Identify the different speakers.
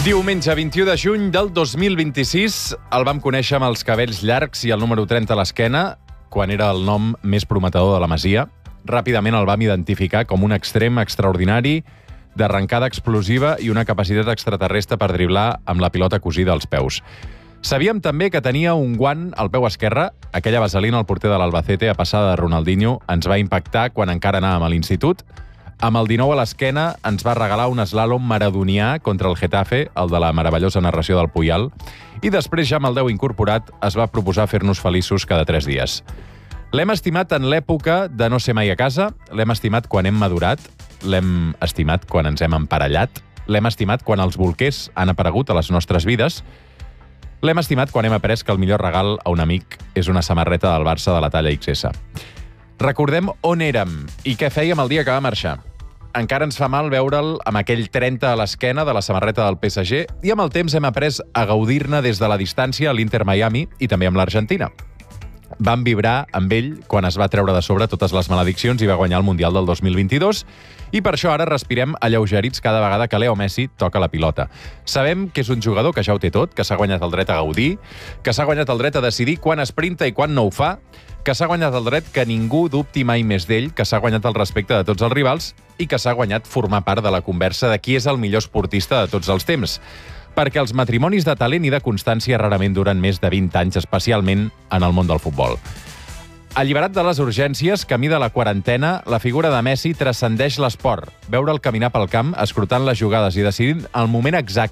Speaker 1: Diumenge 21 de juny del 2026 el vam conèixer amb els cabells llargs i el número 30 a l'esquena, quan era el nom més prometedor de la Masia. Ràpidament el vam identificar com un extrem extraordinari, d'arrencada explosiva i una capacitat extraterrestre per driblar amb la pilota cosida als peus. Sabíem també que tenia un guant al peu esquerre. Aquella vaselina al porter de l'Albacete a passada de Ronaldinho ens va impactar quan encara anàvem a l'institut. Amb el 19 a l'esquena ens va regalar un slalom maradonià contra el Getafe, el de la meravellosa narració del Puyal, i després, ja amb el 10 incorporat, es va proposar fer-nos feliços cada 3 dies. L'hem estimat en l'època de no ser mai a casa, l'hem estimat quan hem madurat, l'hem estimat quan ens hem emparellat, l'hem estimat quan els bolquers han aparegut a les nostres vides, l'hem estimat quan hem après que el millor regal a un amic és una samarreta del Barça de la talla XS. Recordem on érem i què fèiem el dia que va marxar. Encara ens fa mal veure'l amb aquell 30 a l'esquena de la samarreta del PSG i amb el temps hem après a gaudir-ne des de la distància a l'Inter Miami i també amb l'Argentina. Vam vibrar amb ell quan es va treure de sobre totes les malediccions i va guanyar el Mundial del 2022 i per això ara respirem alleugerits cada vegada que Leo Messi toca la pilota. Sabem que és un jugador que ja ho té tot, que s'ha guanyat el dret a gaudir, que s'ha guanyat el dret a decidir quan esprinta i quan no ho fa, que s'ha guanyat el dret que ningú dubti mai més d'ell, que s'ha guanyat el respecte de tots els rivals i que s'ha guanyat formar part de la conversa de qui és el millor esportista de tots els temps. Perquè els matrimonis de talent i de constància rarament duren més de 20 anys, especialment en el món del futbol. Alliberat de les urgències, camí de la quarantena, la figura de Messi transcendeix l'esport. Veure'l caminar pel camp, escrutant les jugades i decidint el moment exacte